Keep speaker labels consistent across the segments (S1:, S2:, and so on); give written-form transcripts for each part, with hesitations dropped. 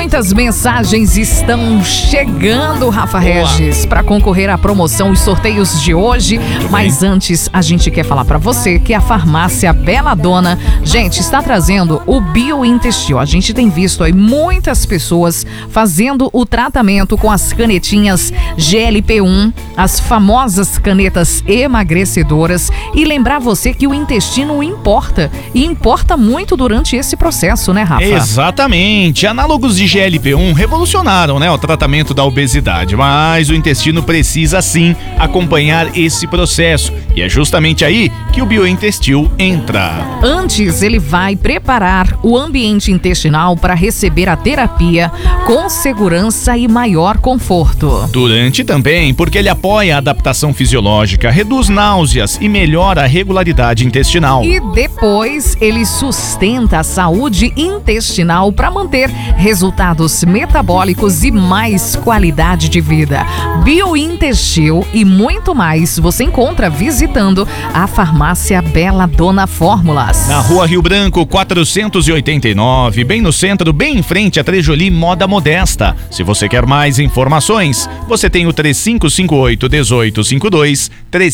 S1: Muitas mensagens estão chegando, Rafa Regis, para concorrer à promoção, os sorteios de hoje. Mas antes, a gente quer falar para você que a farmácia Bela Dona, gente, está trazendo o Biointestil. A gente tem visto aí muitas pessoas fazendo o tratamento com as canetinhas GLP-1, as famosas canetas emagrecedoras. E lembrar você que o intestino importa, e importa muito durante esse processo, né, Rafa?
S2: Exatamente. Análogos de GLP-1 revolucionaram, né, o tratamento da obesidade, mas o intestino precisa sim acompanhar esse processo. E é justamente aí que o Biointestil entra.
S1: Antes, ele vai preparar o ambiente intestinal para receber a terapia com segurança e maior conforto.
S2: Durante também, porque ele apoia a adaptação fisiológica, reduz náuseas e melhora a regularidade intestinal.
S1: E depois, ele sustenta a saúde intestinal para manter resultados metabólicos e mais qualidade de vida. Biointestil e muito mais você encontra visitando a farmácia Bela Dona Fórmulas.
S2: Na Rua Rio Branco, 489, bem no centro, bem em frente a Trejoli Moda Modesta. Se você quer mais informações, você tem o 3558-1852,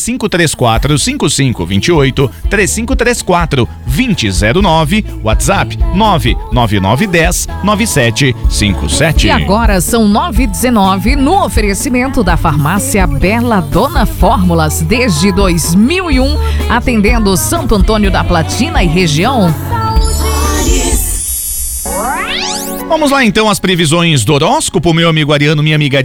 S2: 3534-5528, 3534-2009, WhatsApp 99910-9757.
S1: E agora são 9h19 no oferecimento da farmácia Bela Dona Fórmulas desde 2001, atendendo Santo Antônio da Platina e região.
S2: Vamos lá então as previsões do horóscopo, meu amigo Ariano, minha amiga